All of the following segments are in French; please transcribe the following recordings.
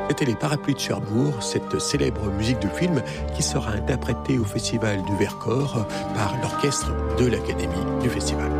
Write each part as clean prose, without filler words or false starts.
C'était les Parapluies de Cherbourg, cette célèbre musique de film qui sera interprétée au Festival du Vercors par l'orchestre de l'Académie du Festival.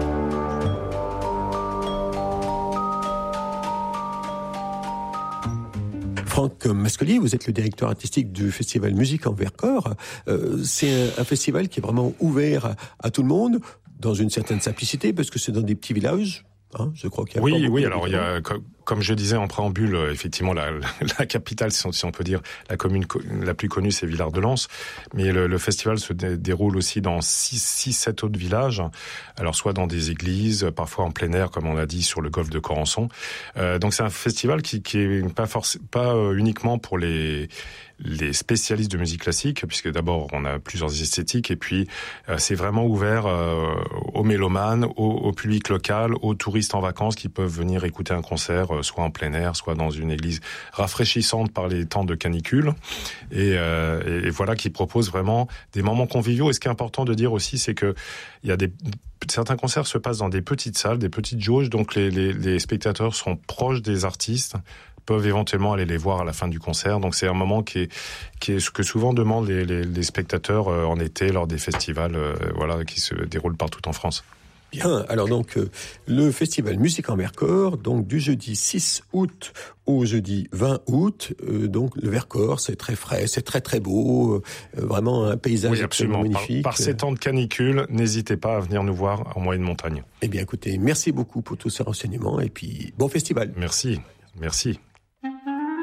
Franck Mascolier, vous êtes le directeur artistique du Festival Musique en Vercors. C'est un festival qui est vraiment ouvert à tout le monde, dans une certaine simplicité, parce que c'est dans des petits villages. Hein, je crois qu'il y a oui. Alors il y a, comme je disais en préambule, effectivement la capitale, si on peut dire, la commune la plus connue, c'est Villard-de-Lans. Mais le festival se déroule aussi dans 7 autres villages. Alors soit dans des églises, parfois en plein air, comme on l'a dit, sur le golfe de Corançon. Donc c'est un festival qui est pas uniquement pour les spécialistes de musique classique, puisque d'abord on a plusieurs esthétiques, et puis c'est vraiment ouvert aux mélomanes, au public local, aux touristes en vacances qui peuvent venir écouter un concert, soit en plein air, soit dans une église rafraîchissante par les temps de canicule, et voilà, qui propose vraiment des moments conviviaux. Et ce qui est important de dire aussi, c'est que il y a certains concerts se passent dans des petites salles, des petites jauges, donc les spectateurs sont proches des artistes, peuvent éventuellement aller les voir à la fin du concert. Donc c'est un moment qui est ce que souvent demandent les spectateurs en été lors des festivals qui se déroulent partout en France. Bien, alors donc le festival Musique en Vercors, donc du jeudi 6 août au jeudi 20 août, donc le Vercors, c'est très frais, c'est très très beau, vraiment un paysage absolument magnifique. Par ces temps de canicule, n'hésitez pas à venir nous voir en moyenne montagne. Eh bien écoutez, merci beaucoup pour tous ces renseignements et puis bon festival. Merci.